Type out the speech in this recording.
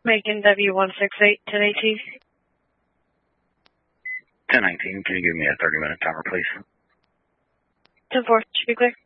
Macon W168, 1018. 1019, can you give me a 30-minute timer, please? 10-4, should be clear.